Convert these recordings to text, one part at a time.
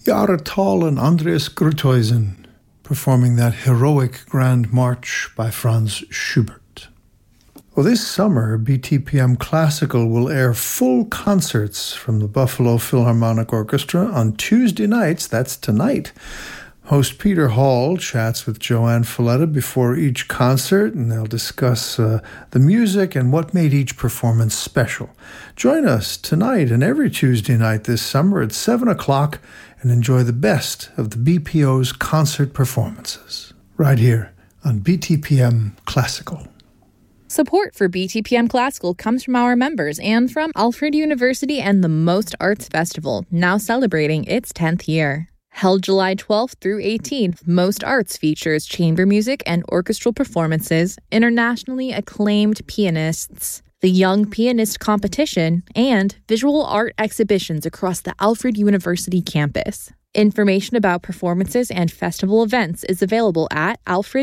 Jahre Tal and Andreas Gruthuysen performing that heroic Grand March by Franz Schubert. Well, this summer, BTPM Classical will air full concerts from the Buffalo Philharmonic Orchestra on Tuesday nights, that's tonight. Host Peter Hall chats with Joanne Folletta before each concert, and they'll discuss the music and what made each performance special. Join us tonight and every Tuesday night this summer at 7 o'clock and enjoy the best of the BPO's concert performances, right here on BTPM Classical. Support for BTPM Classical comes from our members and from Alfred University and the Most Arts Festival, now celebrating its 10th year. Held July 12th through 18th, Most Arts features chamber music and orchestral performances, internationally acclaimed pianists, the Young Pianist Competition, and visual art exhibitions across the Alfred University campus. Information about performances and festival events is available at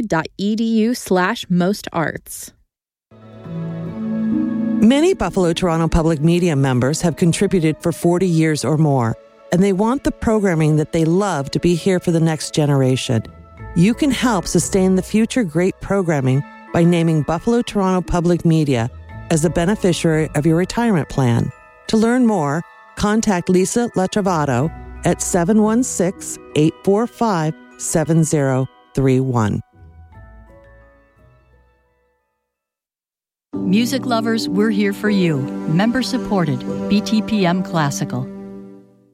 alfred.edu/mostarts. Many Buffalo Toronto Public Media members have contributed for 40 years or more, and they want the programming that they love to be here for the next generation. You can help sustain the future great programming by naming Buffalo Toronto Public Media as the beneficiary of your retirement plan. To learn more, contact Lisa Latravato at 716-845-7031. Music lovers, we're here for you. Member supported, BTPM Classical.